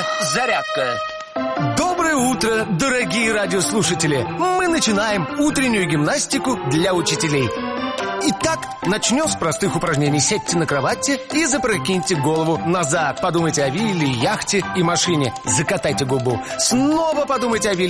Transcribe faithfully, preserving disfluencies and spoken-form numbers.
Утренняя зарядка. Доброе утро, дорогие радиослушатели! Мы начинаем утреннюю гимнастику для учителей. Итак, начнем с простых упражнений. Сядьте на кровати и запрокиньте голову назад. Подумайте о вилле, яхте и машине. Закатайте губу. Снова подумайте о вилле